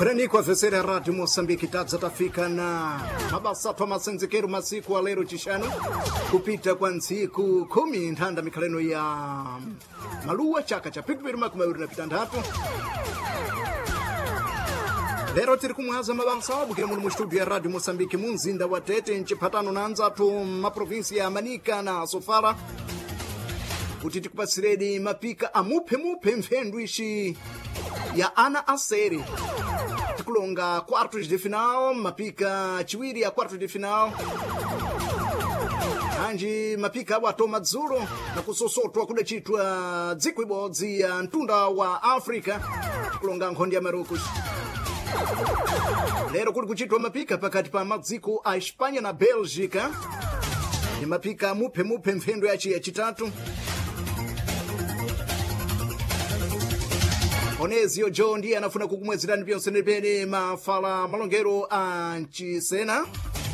Kweneniko avesera Radio Moçambique tafika na mabasa pa masenzekero masiku wa lero chishanu kupita kwa nsiku 10 ntanda mikaleno ya maluwa chaka cha pikbiri makumawiri na pitandatu. Lero tiri kumwaza mabasa bukira munu studio ya Radio Moçambique munzinda wa Tete nchipatano na nzatu maprovinsi ya Manica na Sofala kuti tikupasireni mapika amupe mfendwishi ya ana aseri tikulonga quartos de final mapika chiwiri ya quartos de final anji mapika wato madzulo na kusosotwa kuda chitwa dziko ibodzi ya ntunda wa Africa tikulonga nkhondi ya Marocos. Lero kuli kuchitwa mapika pakati pa madziko a Espanya na Belgica ni mapika mupe mfendo ya chitatu. Onezio Joe ndiye anafuna kukumwezerani pyonse nepene mafala malongero a Nchisena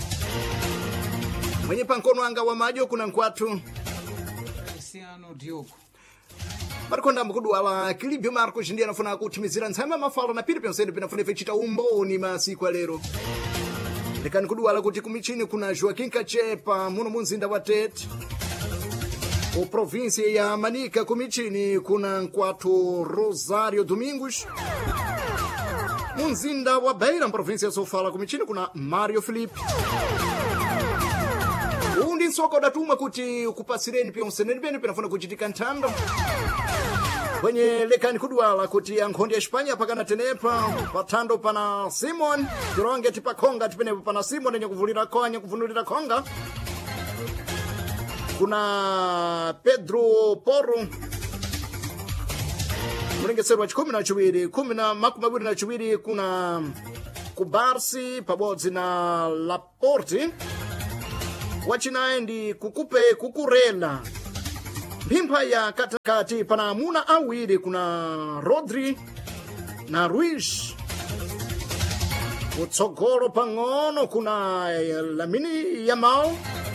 mwenye pankono anga wa majo kuna nkwatu Cristiano Diogo Marikonda mkudu ala Kilibio Marcos ndiye anafuna kutimizira nzama mafala na pili pyonse nepene afuna fechita umboni masiku ya lero. Lekani kudu ala kuti kumichini kuna Joaquim Cachepa muno munzinda wa Tete. O província ya Manica kumichini kuna nkwatu Rosário Domingos. Munzinda wa Beira província ya Sofala kumichini kuna Mario Felipe. Undi nsoko datuma kuti kupasireni pyonse nepene penafuna kuchitika ntando. Kwenye lekani kuduala kuti ankhondi ya Espanya pakana tenepa patando pana Simon tironge tipakonga tipenepo pana Simon yenye kuvunulira konga. Kuna Pedro Porro mulengesero wa 12 kuna Kubarsi pabodzi na Laporte wachinaye ndi Kukurela. Mpimpa ya katakati pana muna awiri kuna Rodri na Ruiz. Utsogolo pang'ono kuna Lamine Yamal.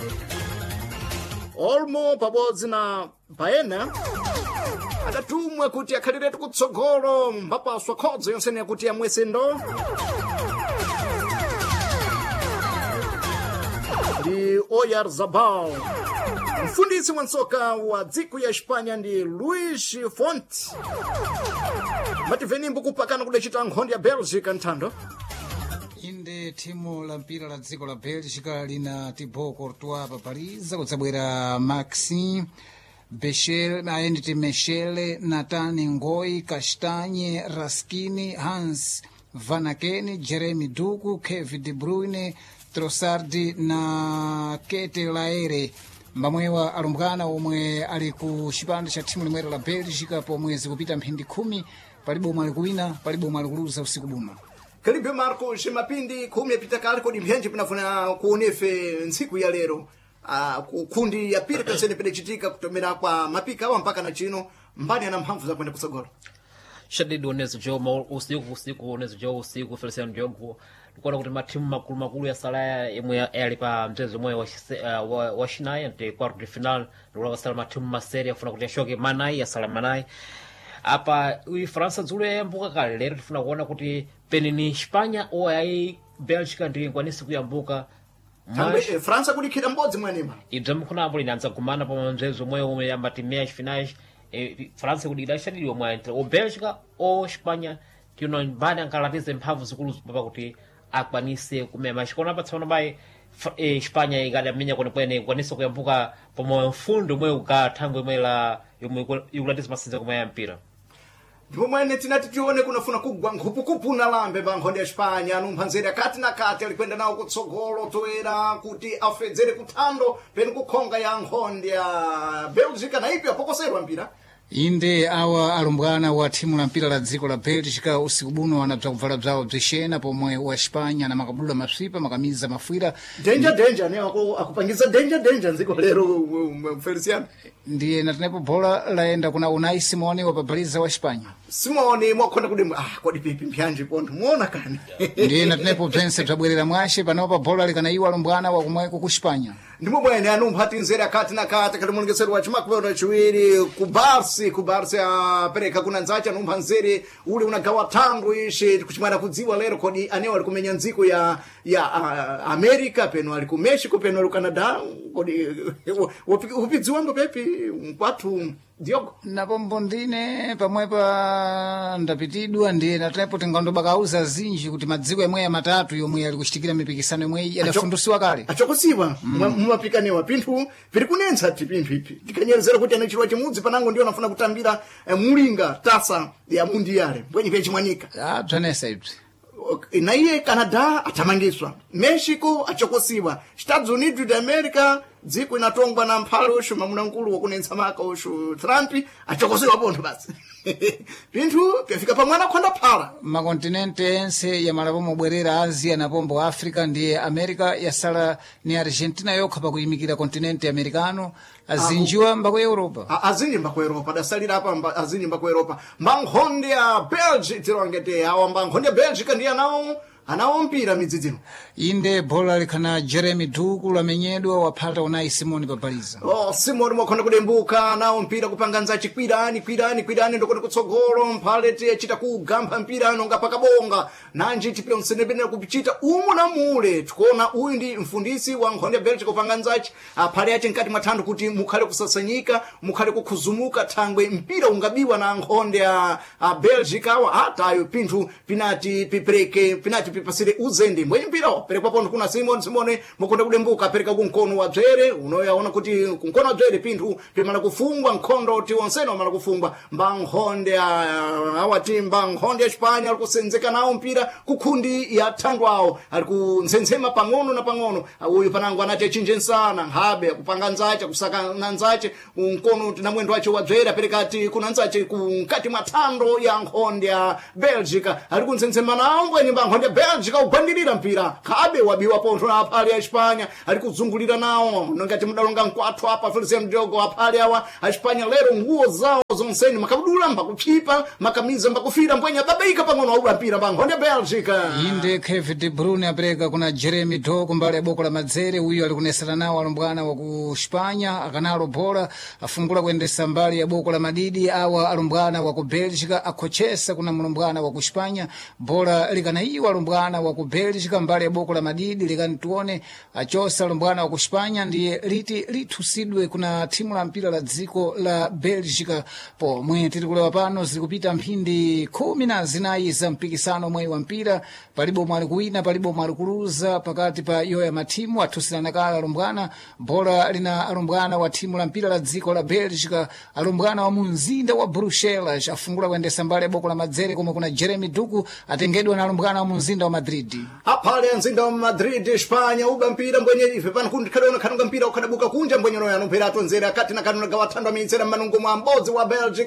Olmo pabodzi na Baena adatumwa kuti akhaliretu kutsogolo mbapaswa khodzo yonsene yakuti yamwesendo ndi Oyarzabal. Mfundisi wa nsoka wa dziko ya Espanya ndi Luis Fonte. Mativenimbo kupakana kudachita nkhondi ya Belgica ntando. inde timu la mpira la dziko la Belgica lina Thibaut Courtois pa Paris kudzabwera Maxime Bechel aendete Mechele Nathan Ngoi Kastanye Raskini Hans Van Aken Jeremy Doku Kevin De Bruyne Trossard na Kete Laere mbamwewa alumbwana omwe ali ku chipande cha timu limwero la Belgica pomwezi kupita mphindi 10 palibe omwe ali kuwina palibe omwe ali kuluza usiku buma. Kilibio Marcos mapindi 10 yapita kale kodi mphenje pinafuna kuonefe nsiku ya lero. Kundi ya pili pensene pedechitika kutomera kwa mapika wa mpaka na chino mbani ana mphamvu za kwenda kusogora. Shadidi onezo Joe usiku onezo Joe usiku Feliciano Diogo nikuona kuti matimu makulu ya Salaya yemwe ali pa mchezo mwe wa Shinai ante quarto de final ndio sala matimu maseri afuna kuti ashoke Manai ya Sala Manai. Apa u França zule mbuka kale lero tifuna kuona kuti penini Espanya o ai Belgica ndi ngwanisi kuyambuka França kulikhira mbodzi mwanema. Idzamu kuna ambuli nanza kumana pa mchezo mwe ya matimu finais França kudira shadidi omwe entre o Belgica o Espanya tino mbani ankalatize mphamvu zikulu papa kuti akwanise kumema chikona patsana bai Espanya igadaminya kwene kwanisa kuyambuka pomwe mfundo mwe ukathangwe mwe la yomwe ikulatiza masinza kumwe ya mpira. Ndipo mwene tinati tione kunafuna kugwa nkhupukupu na lambe pa nkhondi ya Espanya anumphanzere kati na kati alikwenda nawo kutsogolo toera kuti afedzere kuthando peni kukhonga ya nkhondi ya Belgica na ipi apokoserwa mpira. Inde awa alumbwana wa timu la mpira la dziko la Belgica usiku buno anabza kuvala bzawo bzishena pomwe wa Espanya na makabulula maswipa makamiza mafwira danger ne akupangiza danger nziko lero Feliciano. ndiye natenepo bhola laenda kuna Unai Simoni wapabaliza wa Espanya. Simoni mwakhonda kudi kodi pipi mpyanji pontho muona kani. Ndiye natenepo bvense bzabwerera mwashe panopa bhola likanaiwa alumbwana wakumweko ku Espanya. Ndimo bwene anumpha nzera kati na kati kati mulungisero wa chimakubero chiwiri kubarsi apereka kuna nzacha anumpha nzere ule unagawa tango ishe kuchimwana kudziwa lero kodi anewa alikumenya nziko ya America peno ali ku Mexico peno ali Canada kodi upidziwango pepi kwathu Diogo napombo ndine pamwepa ndapitidwa ndiye natenepo tingandobakauza zinji kuti madziko yemwe matatu yomwe ali kuchitikira mipikisano yomwe yadafundusiwa kale achokusiwa mumapikanewa pinthu piri kunensa ti pinthu ipi tikanyerezera kuti anachirwa chimudzi panango ndiyo nafuna kutambira mulinga tasa ya mundiale mbwenye pya chimwanyika bzanesa ibzi na iye Canada atamangiswa, Mexico achokosiwa, Estados Unidos de America dziko inatongwa na mphalo ushu mamunangulu wakunensa maka ushu Trump achokosiwa pontho basi. Pinthu pyafika pamwana khonda phala makontinente ense yamalapo mobwerera Asia na pombo Africa ndiye America yasala ni Argentina yokha pakuyimikira kontinente americano azinjiwa mbako Europa azinji mbako Europa dasalira apa azinji mbako Europa mbankhonde ya Belgium tirongete awa mbankhonde ya Belgium ndiye anaompira midzidzino inde bhola likhana Jeremy Duku lamenyedwa waphata Unai Simoni pabaliza Simoni mwakhonda kudembuka anaompira kupanganza chikwirani ndokoti kutsogolo mphalete chita kugamba mpira nonga pakabonga nanji tipira msenebene kupichita umu na mule tikuona uyu ndi mfundisi wa nkhonde ya Belgium kupanganzachi aphale yache nkati mwathandu kuti mukhale kusasanyika mukhale kukhuzumuka thangwe mpira ungabiwa na nkhonde ya Belgium awa atayo pinthu pinati pipasire uzende mwenye mpira perekwa pontho kuna Simoni mukonda kudembuka pereka kunkono wa dzere unoyaona kuti kunkono wa dzere pinthu pimala kufungwa nkhondo ti onsene wamala kufungwa mbankhonde awati mbankhonde ya Espanya ali kusenzeka nawo mpira kukhundi ya thangwe awo ali kuntsensema pang'ono na pang'ono uyu panango anati achinjensana nkhabe kupanga nzache kusaka na nzache unkono na mwendo wache wa dzere aperekati kuna nzache kunkati mwa thando ya nkhonde ya Belgium ali kuntsensema nawo mbwenye mbankhonde ya Belgium ugwandirira mpira khabe wabiwa pontho na aphali ya Espanya ali kuzungulira nawo ngati mudalonga nkwathu apa Feliciano Diogo aphali awa a Espanya lero nguo zawo zonseni makabudula mbakuphipa makamiza mbakufira mbwenya babaika pang'ono auba mpira mbankhonde ya Belgium inde Kevin De Bruyne apereka kuna Jeremy Doku mbali ya boko la madzere uyu ali kunesera nawo alumbwana wa ku Espanya akanalo bhola afungula kuendesa mbali ya boko la madidi awa alumbwana wa ku Belgium akhochesa kuna mulumbwana wa ku Espanya bhola likanaiwa alumbwana wa ku Belgium mbali ya boko la madidi likanituone achosa alumbwana wa ku Espanya ndiye lithusidwe kuna timu la mpira la dziko la Belgium pomwe titikulewa pano zikupita mphindi 14 za mpikisano mwe wa mpira palibo mwali kuwina palibo mwali kuluza pakati pa yoya matimu athusirana kale alumbwana bhola lina alumbwana wa timu la mpira la dziko la Belgium alumbwana wa munzinda wa Bruxelles afungula kuendesa mbali ya boko la madzere komwe kuna Jeremy Duku atengedwa na alumbwana wa munzinda wa Madrid aphale ya mzinda wa Madrid Espanya uba mpira mbwenye ife pano kundikhalona khanunga mpira ukhadabuka kunja mbwenye noya anompera atonzera akati na kanuna gawathandwa miyitsera mmanungo mwa mbodzi wa Belgium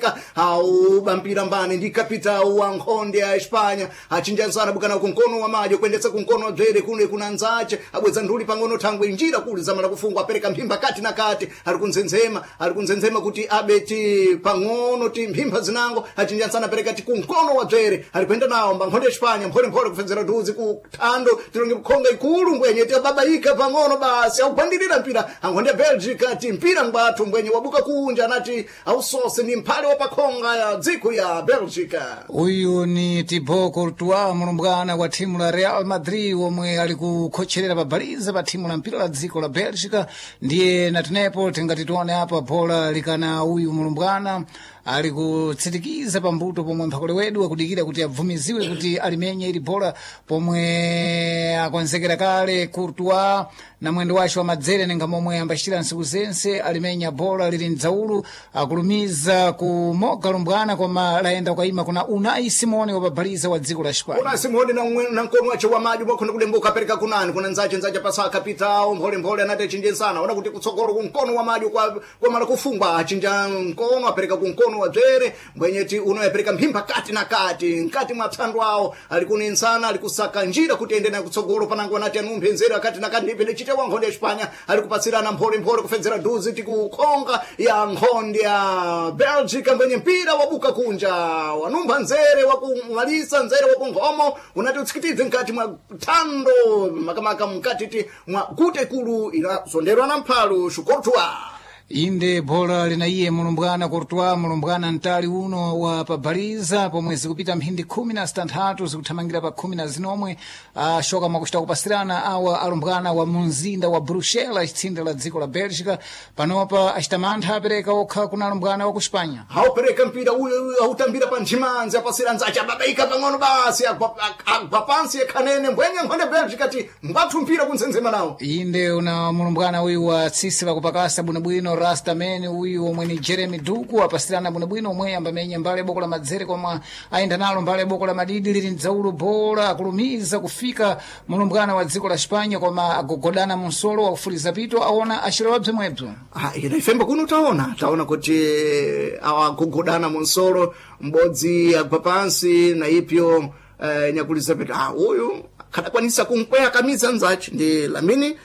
auba mpira mbani ndi kapitao wa nkhonde ya Espanya achinjansana bukana kunkono wa majo kuendesa kunkono wa dzere kuna nzache abweza nduli pang'ono thangwe njira kuli zamala kufungwa apereka mphimba kati na kati ali kunzenzema kuti abeti pang'ono ti mphimba zinango achinjansana apereka ti kunkono wa dzere ali kwenda nawo mbankhonde ya Espanya mphole kufenzera duzi ku thando tilonge kukhonga ikulu mbwenye ti babaika pang'ono basi augwandirira mpira ankhonde ya Belgium ti mpira ngwathu mbwenye wabuka kunja anati ausose ni mphale wa pakhonga ya dziko ya Belgium uyu ni Thibaut Courtois mulumbwana wa timu la Real Madrid omwe ali kukhocherera pabaliza pa timu la mpira la dziko la Belgium ndiye natenepo tingati tione apa bhola likana uyu mulumbwana ali kutsitikiza pambuto pomwe mphakolewedwa kudikira kuti abvumiziwe kuti alimenye ili bhola pomwe akonzekera kale Courtois na mwendo wace wa madzere nenga momwe ambachitira nsiku zense alimenya bhola lili mdzaulu akulumiza kumoga lumbwana koma layenda kukayima kuna Unai Simoni wapabaliza wa dziko la Espanya Unai Simoni na nkono wace wa maji mwakhonda kudembuka apereka kunani kuna nzache pasa kapitao mphole anati achinjensana ona kuti kutsogolo kunkono wa maji kwa mala kufungwa achinja nkono apereka kunkono kunkono wa dzere mbwenyeti unoyapereka mphimba kati na kati nkati mwa thando awo ali kunensana ali kusaka njira kuti ende na kutsogolo panango nati anumphe nzere akati na kati ndipende chite wa nkhonde ya Espanya ali kupatsirana mphole kufedzera duzi tikukhonga ya nkhonde ya Belgica mbwenye mpira wabuka kunja wanumpha nzere wakumalisa nzere wakunkhomo unati utsikitidze nkati mwa thando makamaka mkatiti mwa kute kulu inasonderwa na mphalu Courtois. inde bhola lina iye mulumbwana Courtois mulumbwana mtali uno wa pabaliza pomwe zikupita mphindi 16 zikuthamangira pa 10 zinomwe shoka mwakuchita kupasirana awa alumbwana wa munzinda wa Bruxelas chitsinde la dziko la Belgica panopa achita mantha apereka okha kuna alumbwana wa ku Espanya haupereka mpira uyo hautambira pa nthimanzi apasira nzace ababaika pang'ono basi agwa pansi ekhanene mbwenye nkhonde Belgica ti ngwathu mpira kunzenzema nawo inde una mulumbwana uyu wa tsisila kupakasa bwinobwino Rastaman uyu omwe ni Jeremy Duku apasirana bwinobwino omwe ambamenya mbale boko la madzere koma ayenda nalo mbale boko la madidi lili mdzaulu bora akulumiza kufika mulumbwana wa dziko la Espanya koma agogodana munsolo wa kufuriza pito aona achilewa bzimwebzo ina ifemba kuno taona kuti agogodana munsolo mbodzi agwa pansi na ipyo nyakuliza pito uyu kadakwanisa kunkweya kamiza nzace ndi Lamine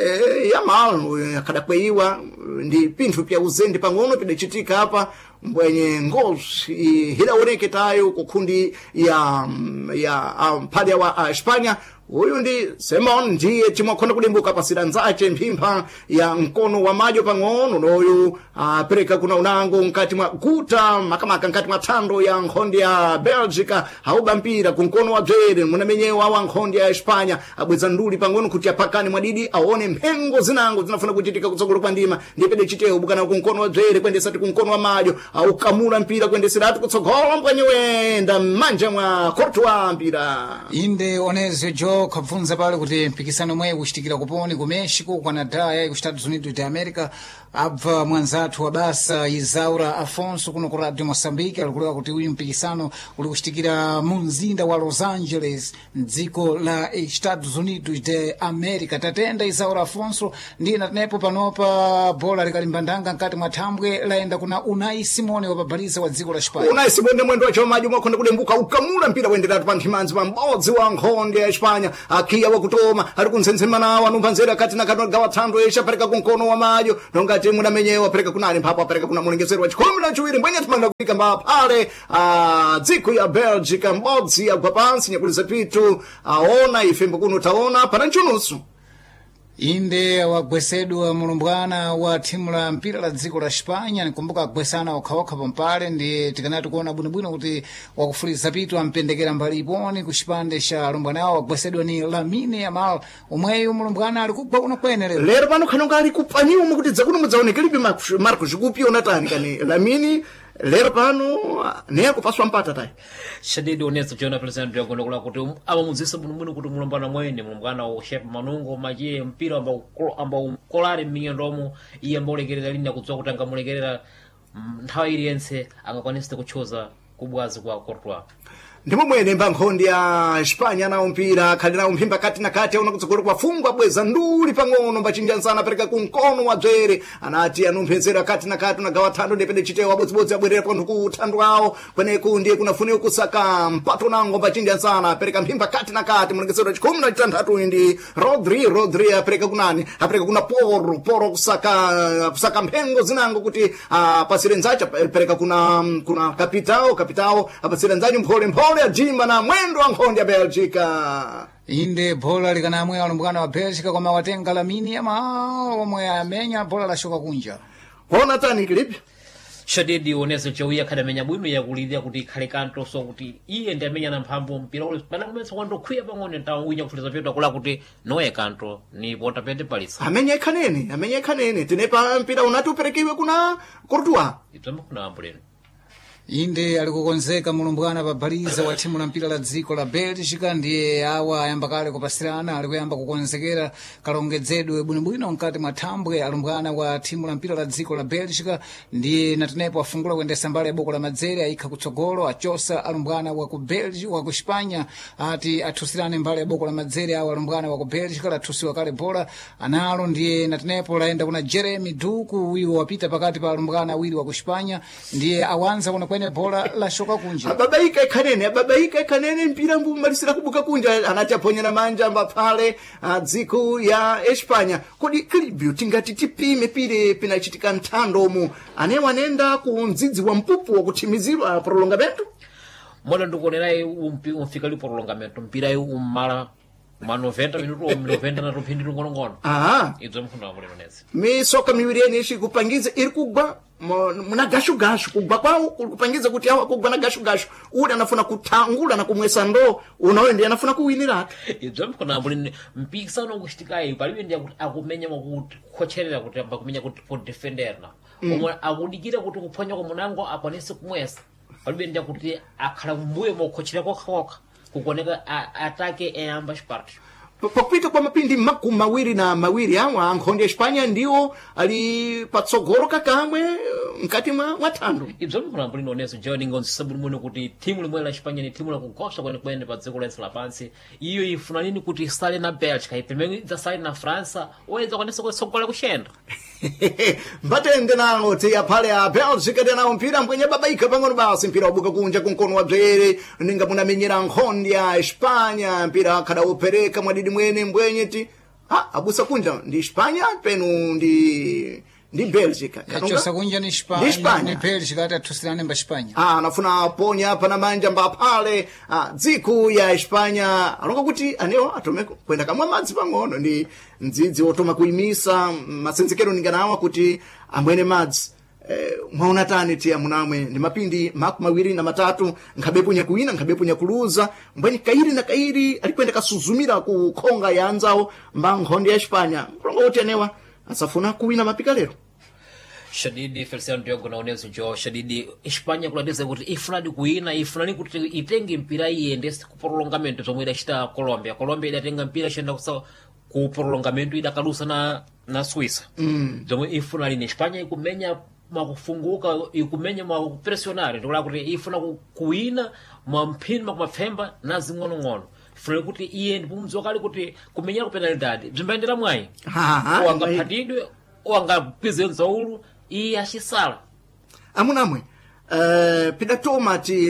yamal uyu akadakweyiwa ndi pinthu pya uzendi pang'ono pidacitika apa mbwenye ngozi hidaoneketayo kukhundi ya mphalya wa Espanya uyu ndi Simon ndiye chimwakhonda kudimbuka pasira nzace mphimpha ya mkono wa madyo pang'ono noyu apereka kuna unango nkati mwa guta makamaka nkati mwa thando ya nkhonde ya Belgica hauba mpira kunkono wa dzere munamenyewa wa nkhonde ya Espanya abweza nduli pang'ono kuti apakani mwadidi aone mphengo zinango zinafuna kuchitika kutsogolo kwa ndima ndipede chitewo bukana kunkono wa dzere kwendesati kunkono wa madyo aukamula mpira kwendesiratu kutsogolo mpwanyewenda mmanja mwa Courtois mpira inde onezo jo kabvunza pale kuti mpikisano mwe kuchitikira kuponi ku Mexico ku Canada ya ku Estados Unidos de America abva mwanzathu wa basa Isaura Afonso kuno ku Radio Moçambique alikulewa kuti uyu mpikisano uli kuchitikira mu mzinda wa Los Angeles mdziko la Estados Unidos de America tatenda Isaura Afonso ndiye natenepo panopa bola likalimbandanga nkati mwa thambwe laenda kuna Unai Simone wa pabaliza wa dziko la Espanya Unai Simone mwendo wacho madyo mwakhonda kudembuka ukamula mpira wenderatu pa nthimanzi pa mbodzi wa nkhonde ya Espanya akiya wakutoma ali kunzenzema nawo anumpha nzere akati na kati gawa thando yesha apereka kunkono wa madyo nongati munamenyewa apereka kunani mphapo apereka kuna mulengezero wa chikhumi na chiwiri mbwenye timanga kufika mbapale dziko ya Belgica mbodzi agwa pansi nyakuliza pitu aona ifembo kuno taona pana nchunusu inde wagwesedwa mulumbwana wa timu la mpira la dziko la Espanya nikumbuka agwesana okhaokha pampale ndi tikanati kuona bwinobwino kuti wakufuliza pitu ampendekera mbali iponi ku chipande cha lumbwanawo wagwesedwa ni Lamine Yamal omweyo mulumbwana ali kugwa kuno kwenerero lero pano khanonga ali kupaniwa mukuti dzakuno mudzaonekelibe Marco Zikupi onatani kani Lamine lero pano ne kupaswa mpata tai shadidi onezo jona president yagono kula kuti abamudzisa bwinobwino kuti mulumbwana mwene mulumbwana wa Shepherd Manungo maje mpira ambao kolari minyendomo iye ambolekerera lina kudziwa kuti angamulekerera nthawi iliyense angakwanise kuchoza kubwazi kwa Courtois ndimo mwene mbankhonde ya Espanya nawo mpira khali nawo mphimba kati na kati auna kutsogolo kwa fungwa bweza nduli pang'ono mbachinjanzana apereka kunkono wa dzere anati anumphezera kati na kati unagawa thando ndipede chitewo abodzibodzi abwerera panthu ku thando awo kweneku ndiye kunafunika kusaka mpato nango mbachinjanzana apereka mphimba kati na kati mulengezero chikhumi na chitanthatu ndi Rodri apereka kunani apereka kuna Poro kusaka mphengo zinango kuti pasire nzacha apereka kuna Kapitao apasire nzanyu mphole ajimba na mwendo wa nkhonde ya Belgica inde bola likanamwe alumbwana wa Belgica koma watenga Lamine Yamal omwe amenya bola lashoka kunja kuona tani kilipi shadidi onezo chauya kadamenya bwino yakulidya kuti khale kanto so kuti iye ndi amenya na mphamvu mpira ule pana kumenso kwando khwiya pang'ono ntawunya kufuliza petu akula kuti noye kanto ni pota pete palisa amenya ikhanene tinepa mpira unati uperekiwe kuna Courtois ipsamba kuna ambuleno inde ali kukonzeka mulumbwana pabaliza wa thimu la mpira la dziko la Belgica, ndiye awa ayamba kale kupasirana, ali kuyamba kukonzekera kalongedzedwe bwinobwino mkati mwa thambwe alumbwana wa thimu la mpira la dziko la Belgica, ndiye natenepo afungula kuendesa mbali ya boko la madzere ayikha kutsogolo achosa alumbwana wa ku Belgica wa ku Espanya ati athusirane mbali ya boko la madzere awa alumbwana wa ku Belgica lathusiwa kale bola analo, ndiye natenepo laenda kuna Jeremy Duku uyu wapita pakati pa alumbwana awiri wa ku Espanya, ndiye awanza kuna kwene bola la shoka kunja ababaika ikanene mpira mbumalisira kubuka kunja anachaponyera manja mbapale dziko ya Espanya. Kodi clibute tingati tipime pile pinachitika nthando mu anewa anenda ku mdzidzi wa mpupu wa kuthimizirwa prolongamento mola ndikuonerayi umfika li prolongamento mpirayi ummala ma 90 minuto 90 na tuphindi tungono idzo mfuna wamulero nezi misoka miwiri yene ishi kupangiza iri kugwa muna gashu kugwa kwawo kupangiza kuti awa kugwa na gashu uli anafuna kutangula na kumwesa ndo unawe ndiye anafuna kuwinira idzo mfuna wamulero mpikisano kushitikayi palibe ndiye kuti akumenya kuti khocherera kuti amba kumenya kuti defenderna omwe akudikira kuti kuphonya kwa munango akwanise kumwesa palibe ndiye kuti akhala mbuye mokhochera kokha kukoneka atake eyamba Sparta pakupita kwa mapindi makumi mawiri awa ankhondi ya Espanya ndiwo ali patsogolo kakamwe mkati mwa thando ibzo mfuna oneso John ngonse muno kuti timu limwe la Espanya ni timu la kugosha kwene pa dziko lense lapansi iyo ifuna nini kuti isale na Belgica ipimeni zasale na França oyenza kwanesa kusogola kushenda mbatende nawo tiya pale a Belgica tena mpira mbwenye babaika pang'ono basi mpira wabuka kunja kunkono wa bzere ninga munamenyera nkhondi ya Espanya mpira kada upereka mwadidi mwene mbwenye ti abusa kunja ndi Espanya penu ndi Belgica yachosa kunja ni Espanya ni Belgica atathusirane mba Espanya anafuna ponya hapa na manja mba pale dziko ya Espanya alonga kuti anewo atomeko kwenda kamwa madzi pang'ono ndi mdzidzi otoma kuimisa masenzekero ninganawa kuti amwene madzi mwaona tani tiya munamwe ni mapindi makumi mawiri na matatu nkhabepo nyakuwina nkhabepo nyakuluza mbweni kairi alikwenda kasuzumira ku khonga ya anzawo mba nkhondi ya Espanya kulonga kuti anewa asafuna kuwina mapika lero shadidi Feliciano Diogo na onezo jo shadidi Espanya kuladeza kuti ifunadi kuina ifunani kuti itenge mpira iyendese ku prolongamento zomwe idachita Colombia idatenga mpira shenda ku prolongamento idakalusa na Suiza zomwe ifunali ni Espanya ikumenya makufunguka ikumenya makupressionari ndikula kuti ifuna kuina mwampini makumapfemba na zing'onong'ono ifuna kuti iye ndipumzokali kuti kumenyera ku penalidade bzimbayendera mwayi wangaphatidwe wangapize nzaulu iye achisala amunamwe pidatoma ti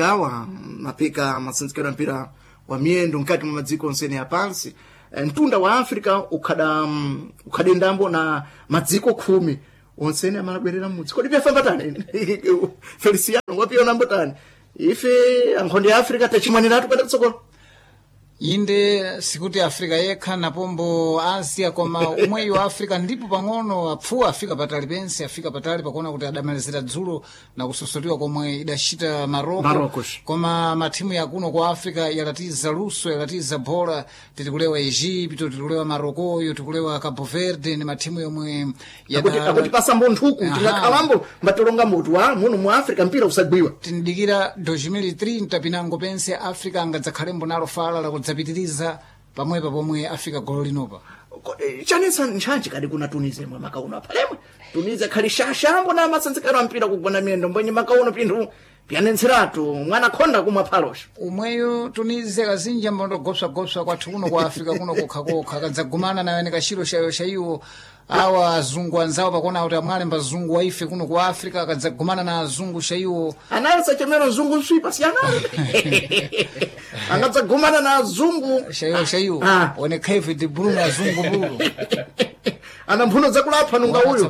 mapika masinzikero mpira wa miyendo nkati mwa madziko onsene ya pansi mtunda wa Afrika ukhadendambo na madziko 10 onsene amalabwerera mudzi kodi pyafamba tani Feliciano wapiona mbo tani ife ankhondi ya Afrika tachimwaniratu kwenda kutsogolo inde sikuti Afrika yekha napombo Asia koma umweyi wa Afrika ndipo pang'ono apfuwa afika patali pense afika patali pakuona kuti adamalizira dzulo na kusosotiwa komwe idachita Maroko koma mathimu yakuno kwa Afrika yalatiza luso yalatiza bola titikulewa Egypt titikulewa Maroko titikulewa Cabo Verde ni mathimu yomwe akuti pasambo nthuku tinakhalambo mbatolonga mutu muno mu Afrika mpira usagwiwa tinidikira 2030 pinango pense Afrika angadzakhalembo nalo fala la zapitiriza pamwepa pomwe afika golo linopa chanesa nchanji kadi kuna Tunisia mwe makauno palemwe Tunisia khali shashambo na masanzikero ampira kugona miyendo mbwenye makauno pindu pyanenseratu mwana khonda kumwa phalosha umweyo Tunisia kazinja mbondo gopsa kwathu kuno kwa Afrika kuno kokha kadzagumana na wene kashiro shayo awa azungu anzawo pakona kuti amwale mbazungu waife kuno kwa Afrika kadzagumana na azungu shayo analisa chemero zungu swipa siyana angadzagumana na azungu shayo one Kevin De Bruyne azungu bulu ana mphuno zakulapha nunga uyu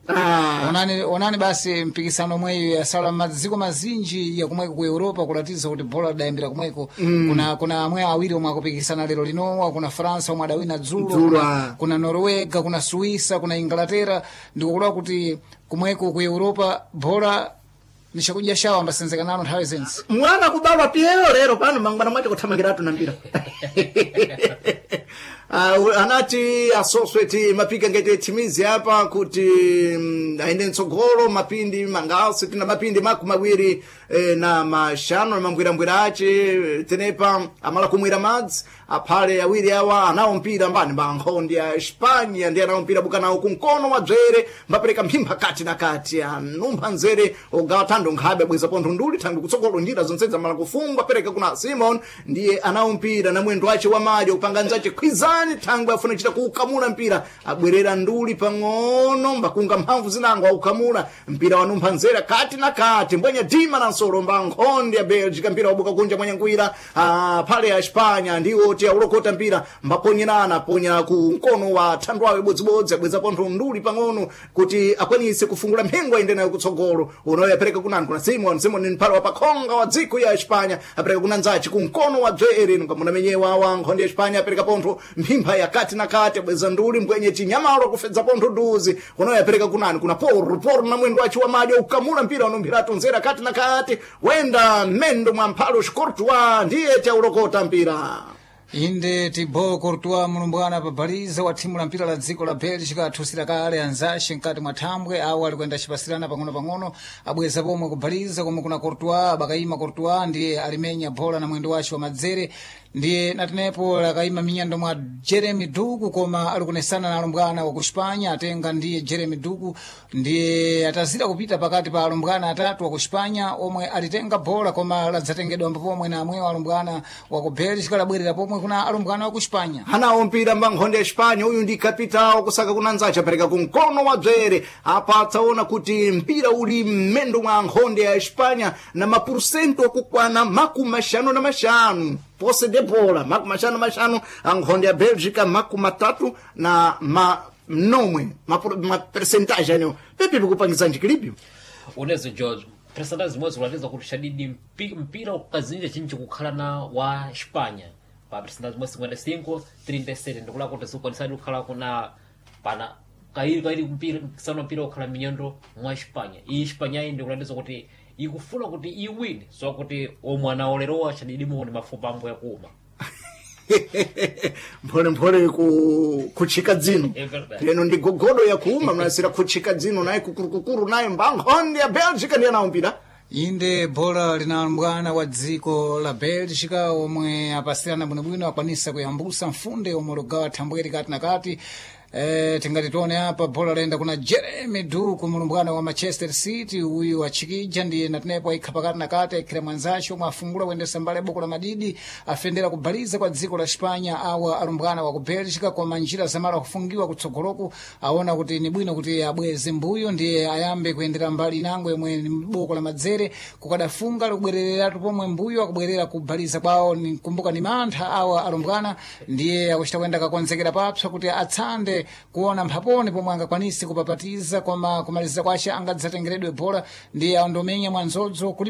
onani basi mpikisano mweyo ya sala maziko mazinji ya kumweko ku Europa kulatiza kuti bola dayambira kumweko kuna amwe awiri omwe akupikisana lero linowa kuna France omwe adawina dzulo kuna Norwega kuna Suisa kuna Inglaterra ndikukulowa kuti kumweko ku Europa bola nishakudya shawa mbasendzeka nalo nthawi zense mwana kubalwa piyo lero pano mangwana mwacho kuthamangiratu na mpira anati asosweti mapika ngete timizi hapa kuti aende mtsogolo mapindi mangasi tina mapindi mawiri na mashano na mambwirambwira ace tenepa amala kumwira madzi aphale awiri awa anawo mpira mbani mbankhondi ya Espanya ndi anawo mpira bukanawo kunkono wa dzere mbapereka mphimba kati na kati anumpha nzere ogawa thando nkhabe bweza pontho nduli thangwe kutsogolo ndira zonseza mala kufungwa pereka kuna Simon ndiye anawo mpira na mwendo wace wa madyo kupanga nzace khwizani thangwe afuna chita kuukamula mpira abwerera nduli pang'ono mbakunga mphamvu zinango aukamula mpira wanumpha nzere kati na kati mbwenya dima na nsolo mbankhondi ya Belgica mpira wabuka kunja mwanya ngwira phale ya Espanya ndiwo aulokota mpira mbaponyerana ponyera ku mkono wa thandwawe bodzibodzi abweza pontho nduli pang'ono kuti akwanise kufungula mphengo aende nayo kutsogolo unoyo apereka kunani kuna Simon ni mphala wa pakhonga wa dziko ya Espanya apereka kuna nzachi ku mkono wa dzere ngamuna menyewa wa nkhondi ya Espanya apereka pontho mphimpha ya kati na kati abweza nduli mbwenye chinyamalo kufedza pontho duzi unoyo apereka kunani kuna Porro na mwendo wachi wa madyo ukamula mpira unomphira tonzera kati na kati wenda mendo mwa mphalo Courtois ndiye chaulokota mpira inde Thibaut Courtois mulumbwana pabaliza wa thimu la mpira la dziko la Belgica athusira kale anzace mkati mwa thambwe awo ali kuenda chipasirana pang'ono abweza pomwe kubaliza komwe kuna Courtois bakayima Courtois ndiye alimenya bola na mwendo wace wa madzere ndiye natenepo lakayima minyando mwa Jeremy Doku koma ali kunesana na alumbwana wa kuspanya atenga ndiye Jeremy Doku ndiye atazira kupita pakati pa alumbwana atatu wa kuspanya omwe alitenga bola koma ladzatengedwa pomwe na amwe alumbwana wa ku Belgica labwerera pomwe kuna alumbwana wa kuspanya anawo mpira mbankhonde ya Espanya uyu ndi kapitao kusaka kuna nzace apereka ku mkono wa dzere apa atsaona kuti mpira uli mmendo mwa nkhonde ya Espanya na mapurusento akukwana makumashanu na mashanu pose de bola makumashanu ankhonde ya Belgica makumatatu na nomwe percentage anyo pepe kupangisa njikilibyo unezo George percentage zimwe zikulatiza kuti shadidi mpira ukazinja chinchi kukhala na wa Espanya pa percentage zimwe 55 37 ndikula kuti sikwanisadi kukhala kuna pana kairi mpira ukhala minyendo mwa Espanya iyi Espanya iyi ndikulatiza kuti ikufuna kuti iwine so kuti omwana olerowa shadidi muone mafupa ambo yakuma mphole kuchika dzino leno ndi gogodo ya kuuma mnasira kuchika dzino naye kukuru naye mbankhonde ya Belgica ndiye nawo mpira inde bola lina mbwana wa dziko la Belgica omwe apasirana bwinobwino akwanisa kuyambusa mfunde omwe lugawa thambweri kati na kati tingati tione hapa bola lenda kuna Jeremy Doku mulumbwana wa Manchester City uyu achikija ndiye natenepo aikha pakati na kati aikhira mwanzace omwe afungula kuyendesa mbale boko la madidi afendera kubaliza kwa dziko la Espanya awa alumbwana wa ku Belgica koma njira zamala kufungiwa kutsogoloku aona kuti ni bwino kuti abweze mbuyo ndiye ayambe kuyendera mbali inango yomwe ni boko la madzere kukadafunga likubwerereratu pomwe mbuyo akubwerera kubaliza kwawo kumbuka ni mantha awa alumbwana ndiye akuchita kuyenda kakonzekera papsa kuti atsande kuona mphaponi pomwe angakwanisi kupapatiza koma kumaliza kwace angadzatengeredwe bola ndiye andomenya mwanzodzo